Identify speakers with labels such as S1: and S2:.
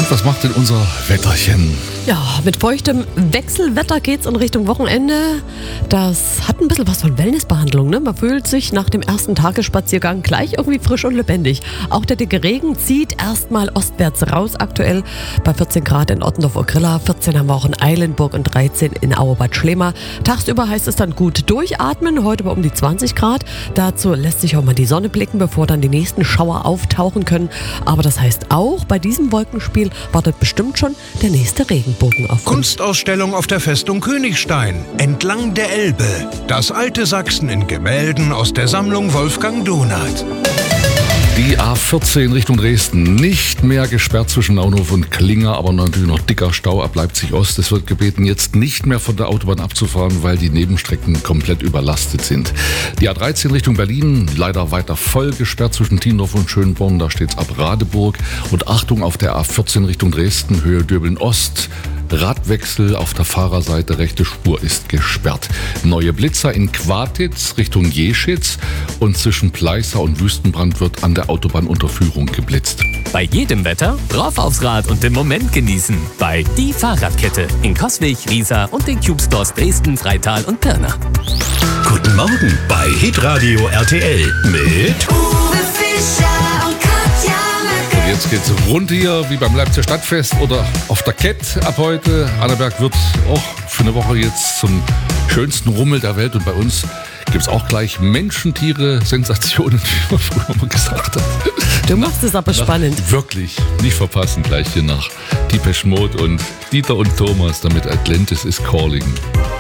S1: Was macht denn unser Wetterchen?
S2: Ja, mit feuchtem Wechselwetter geht's in Richtung Wochenende. Das hat ein bisschen was von Wellnessbehandlung, ne? Man fühlt sich nach dem ersten Tagesspaziergang gleich irgendwie frisch und lebendig. Auch der dicke Regen zieht erstmal ostwärts raus. Aktuell bei 14 Grad in Ottendorf-Ohrgrilla, 14 haben wir auch in Eilenburg und 13 in Auerbad Schlema. Tagsüber heißt es dann gut durchatmen, heute bei um die 20 Grad. Dazu lässt sich auch mal die Sonne blicken, bevor dann die nächsten Schauer auftauchen können. Aber das heißt auch, bei diesem Wolkenspiel wartet bestimmt schon der nächste Regenbogen auf uns.
S3: Kunstausstellung auf der Festung Königstein, entlang der Elbe. Das alte Sachsen in Gemälden aus der Sammlung Wolfgang Donath.
S1: Die A14 Richtung Dresden, nicht mehr gesperrt zwischen Naunhof und Klinger, aber natürlich noch dicker Stau ab Leipzig Ost. Es wird gebeten, jetzt nicht mehr von der Autobahn abzufahren, weil die Nebenstrecken komplett überlastet sind. Die A13 Richtung Berlin, leider weiter voll gesperrt zwischen Tiendorf und Schönborn, da steht's ab Radeburg. Und Achtung auf der A14 Richtung Dresden, Höhe Döbeln Ost. Radwechsel auf der Fahrerseite, rechte Spur ist gesperrt. Neue Blitzer in Quartitz Richtung Jeschitz und zwischen Pleißer und Wüstenbrand wird an der Autobahnunterführung geblitzt.
S4: Bei jedem Wetter drauf aufs Rad und den Moment genießen. Bei Die Fahrradkette in Coswig, Riesa und den Cube Stores Dresden, Freital und Pirna.
S5: Guten Morgen bei Hitradio RTL mit
S6: Uwe Fischer und Katja Merkel.
S1: Und jetzt geht's rund hier wie beim Leipziger Stadtfest oder auf der Kette ab heute. Annaberg wird auch für eine Woche jetzt zum schönsten Rummel der Welt und bei uns gibt's auch gleich Menschen, Tiere, Sensationen, wie man früher mal gesagt hat.
S2: Du machst es aber spannend.
S1: Wirklich, nicht verpassen gleich hier nach Depeche Mode und Dieter und Thomas, damit Atlantis is Calling.